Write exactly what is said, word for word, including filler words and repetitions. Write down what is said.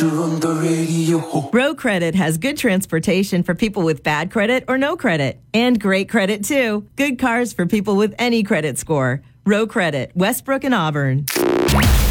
On the radio. Row Credit has good transportation for people with bad credit or no credit. And great credit, too. Good cars for people with any credit score. Row Credit, Westbrook and Auburn.